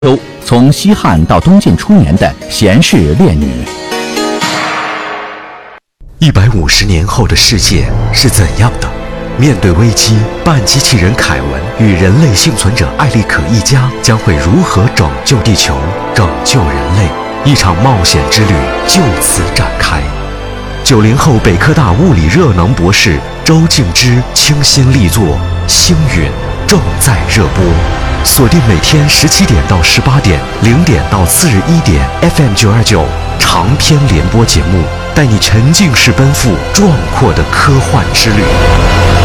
从西汉到东晋初年的贤士烈女。 150年后的世界是怎样的？面对危机，半机器人凯文与人类幸存者艾利可一家将会如何拯救地球、拯救人类？一场冒险之旅就此展开。90后北科大物理热能博士周静之倾心力作《星陨》正在热播，锁定每天17点到18点，0点到次日1点 FM 929长篇联播节目，带你沉浸式奔赴壮阔的科幻之旅。